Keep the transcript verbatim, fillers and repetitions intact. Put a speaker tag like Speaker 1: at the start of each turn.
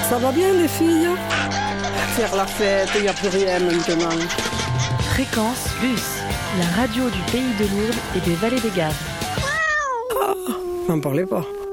Speaker 1: Ça va bien les filles? Faire la fête, il n'y a plus rien maintenant.
Speaker 2: Fréquence Bus, la radio du pays de Lourdes et des vallées des Gaves.
Speaker 1: Ah, n'en parlez pas.